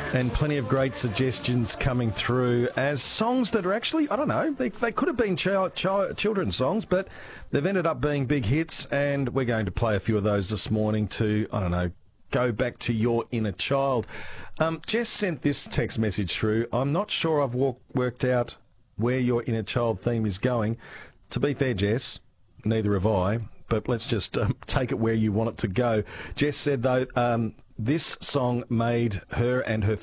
And plenty of great suggestions coming through as songs that are actually, I don't know, they could have been children's songs, but they've ended up being big hits, and we're going to play a few of those this morning to, I don't know, go back to your inner child. Jess sent this text message through. I'm not sure I've worked out where your inner child theme is going. To be fair, Jess, neither have I, but let's just take it where you want it to go. Jess said, though, this song made her and her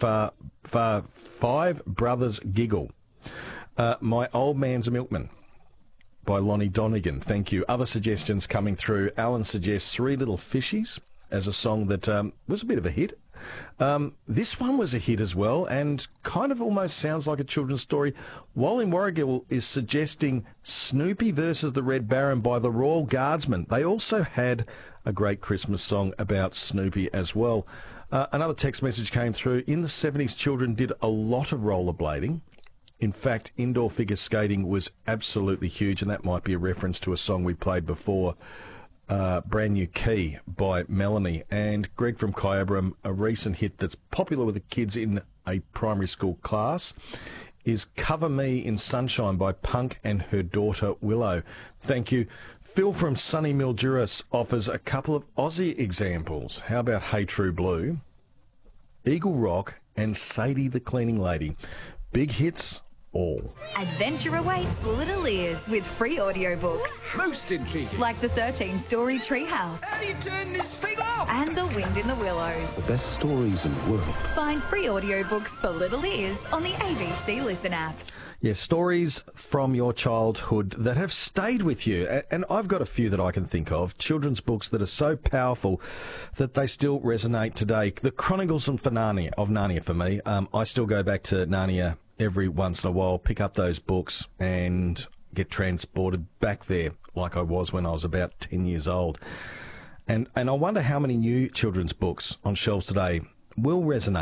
five brothers giggle. My Old Man's a Milkman by Lonnie Donegan. Thank you. Other suggestions coming through. Alan suggests Three Little Fishies as a song that was a bit of a hit. This one was a hit as well, and kind of almost sounds like a children's story. Wally Warrigal is suggesting Snoopy versus the Red Baron by the Royal Guardsmen. They also had a great Christmas song about Snoopy as well. Another text message came through. In the 70s, children did a lot of rollerblading. In fact, indoor figure skating was absolutely huge, and that might be a reference to a song we played before, Brand New Key by Melanie. And Greg from Kyabram, a recent hit that's popular with the kids in a primary school class is Cover Me in Sunshine by Punk and her daughter Willow. Thank you. Phil from Sunny Mildura offers a couple of Aussie examples. How about Hey True Blue, Eagle Rock and Sadie the Cleaning Lady? Big hits all. Adventure awaits little ears with free audiobooks. Most intriguing. Like the 13-story Treehouse. How do you turn this thing off? And The Wind in the Willows. The best stories in the world. Find free audiobooks for little ears on the ABC Listen app. Yes, stories from your childhood that have stayed with you. And I've got a few that I can think of. Children's books that are so powerful that they still resonate today. The Chronicles of Narnia for me. I still go back to Narnia every once in a while, pick up those books and get transported back there like I was when I was about 10 years old. And I wonder how many new children's books on shelves today will resonate